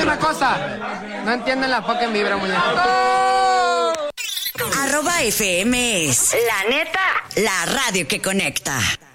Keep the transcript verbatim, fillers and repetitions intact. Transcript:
una cosa. No entienden la fucking vibra, muñeco. Arroba F M es La Neta, la radio que conecta.